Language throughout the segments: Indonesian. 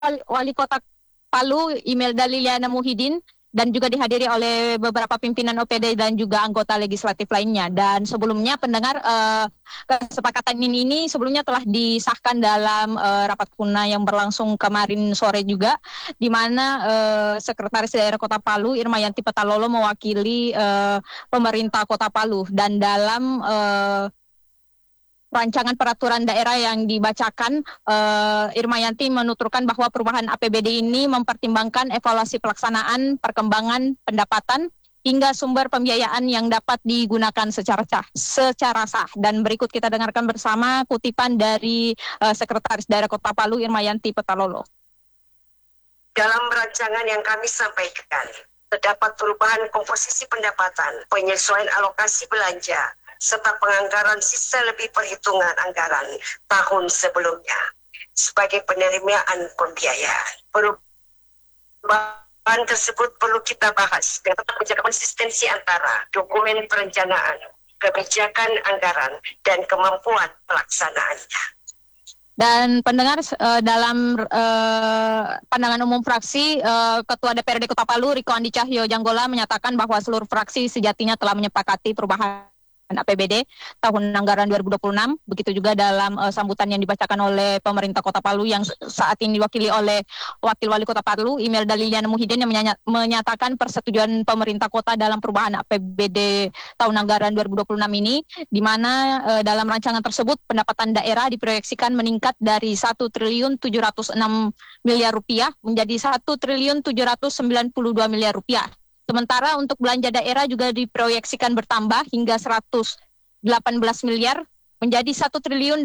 Wali Kota Palu Imelda Liliana Muhyiddin dan juga dihadiri oleh beberapa pimpinan OPD dan juga anggota legislatif lainnya. Dan sebelumnya pendengar kesepakatan ini sebelumnya telah disahkan dalam rapat Puna yang berlangsung kemarin sore juga, di mana Sekretaris Daerah Kota Palu Irmayanti Petalolo mewakili pemerintah Kota Palu, dan dalam rancangan peraturan daerah yang dibacakan, Irmayanti menuturkan bahwa perubahan APBD ini mempertimbangkan evaluasi pelaksanaan, perkembangan, pendapatan, hingga sumber pembiayaan yang dapat digunakan secara sah. Dan berikut kita dengarkan bersama kutipan dari Sekretaris Daerah Kota Palu Irmayanti Petalolo. Dalam rancangan yang kami sampaikan, terdapat perubahan komposisi pendapatan, penyesuaian alokasi belanja, serta penganggaran sisa lebih perhitungan anggaran tahun sebelumnya sebagai penerimaan pembiayaan. Perubahan tersebut perlu kita bahas dengan tetap menjaga konsistensi antara dokumen perencanaan, kebijakan anggaran, dan kemampuan pelaksanaannya. Dan pendengar, dalam pandangan umum fraksi, Ketua DPRD Kota Palu Riko Andi Cahyo Janggola menyatakan bahwa seluruh fraksi sejatinya telah menyepakati perubahan APBD tahun anggaran 2026. Begitu juga dalam sambutan yang dibacakan oleh pemerintah Kota Palu yang saat ini diwakili oleh Wakil Wali Kota Palu Imelda Liliana Muhyiddin yang menyatakan persetujuan pemerintah kota dalam perubahan APBD tahun anggaran 2026 ini, di mana dalam rancangan tersebut pendapatan daerah diproyeksikan meningkat dari 1.706 miliar rupiah menjadi 1.792 miliar rupiah. Sementara untuk belanja daerah juga diproyeksikan bertambah hingga 118 miliar menjadi 1.846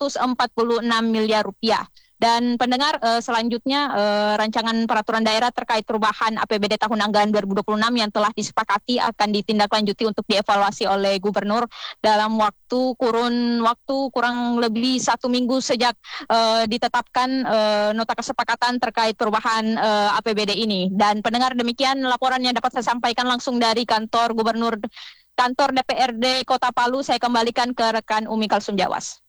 miliar rupiah. Dan pendengar, selanjutnya rancangan peraturan daerah terkait perubahan APBD tahun anggaran 2026 yang telah disepakati akan ditindaklanjuti untuk dievaluasi oleh Gubernur dalam kurun waktu kurang lebih 1 minggu sejak ditetapkan nota kesepakatan terkait perubahan APBD ini. Dan pendengar, demikian laporan yang dapat saya sampaikan langsung dari kantor DPRD Kota Palu. Saya kembalikan ke rekan Umi Kalsum Jawas.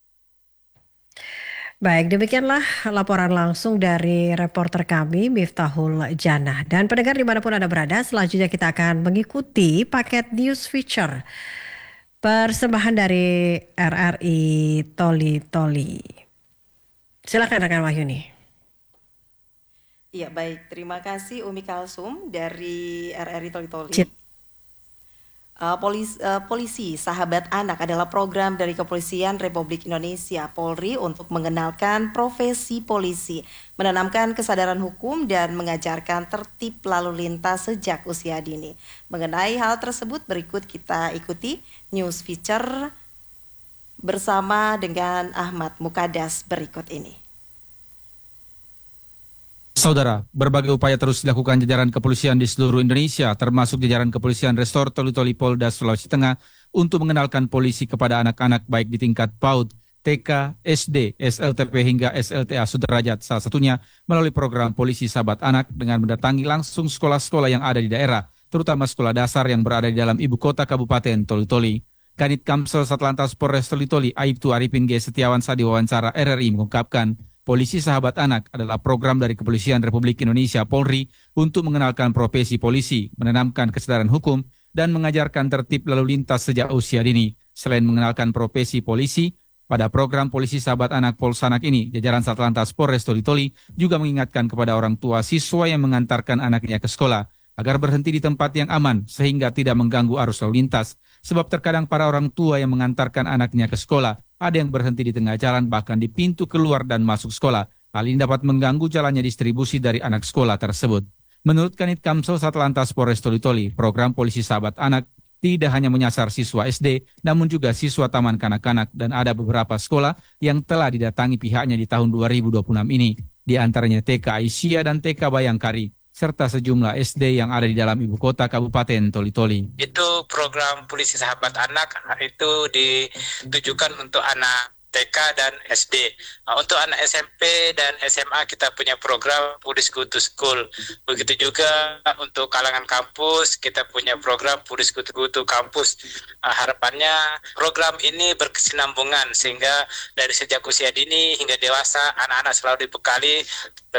Baik, demikianlah laporan langsung dari reporter kami Miftahul Janah. Dan pendengar dimanapun Anda berada, selanjutnya kita akan mengikuti paket news feature persembahan dari RRI Toli Toli. Silakan rekan Wahyuni. Iya, baik, terima kasih Umi Kalsum dari RRI Toli Toli. Polisi Sahabat Anak adalah program dari Kepolisian Republik Indonesia Polri untuk mengenalkan profesi polisi, menanamkan kesadaran hukum dan mengajarkan tertib lalu lintas sejak usia dini. Mengenai hal tersebut berikut kita ikuti news feature bersama dengan Ahmad Mukadas berikut ini. Saudara, berbagai upaya terus dilakukan jajaran kepolisian di seluruh Indonesia, termasuk jajaran kepolisian Resor Toli Toli Polda Sulawesi Tengah, untuk mengenalkan polisi kepada anak-anak baik di tingkat PAUD, TK, SD, SLTP hingga SLTA suderajat, salah satunya melalui program Polisi Sahabat Anak dengan mendatangi langsung sekolah-sekolah yang ada di daerah, terutama sekolah dasar yang berada di dalam ibu kota Kabupaten Toli Toli. Kanit Kamsel Satlantas Polres Toli Toli, Aibtu Arifin G. Setiawan saat diwawancara RRI mengungkapkan, Polisi Sahabat Anak adalah program dari Kepolisian Republik Indonesia Polri untuk mengenalkan profesi polisi, menanamkan kesadaran hukum, dan mengajarkan tertib lalu lintas sejak usia dini. Selain mengenalkan profesi polisi, pada program Polisi Sahabat Anak Polsanak ini, jajaran Satlantas Polres Toli Toli juga mengingatkan kepada orang tua siswa yang mengantarkan anaknya ke sekolah agar berhenti di tempat yang aman sehingga tidak mengganggu arus lalu lintas. Sebab terkadang para orang tua yang mengantarkan anaknya ke sekolah ada yang berhenti di tengah jalan bahkan di pintu keluar dan masuk sekolah. Hal ini dapat mengganggu jalannya distribusi dari anak sekolah tersebut. Menurut Kanit Kamsel Satlantas Polres Toli Toli, program Polisi Sahabat Anak tidak hanya menyasar siswa SD, namun juga siswa taman kanak-kanak dan ada beberapa sekolah yang telah didatangi pihaknya di tahun 2026 ini. Di antaranya TK Aisyah dan TK Bayangkari, serta sejumlah SD yang ada di dalam ibu kota Kabupaten Toli Toli. Itu program Polisi Sahabat Anak itu ditujukan untuk anak TK dan SD. Untuk anak SMP dan SMA kita punya program Puris Go to School. Begitu juga untuk kalangan kampus kita punya program Puris Go to Campus. Harapannya program ini berkesinambungan sehingga dari sejak usia dini hingga dewasa anak-anak selalu dibekali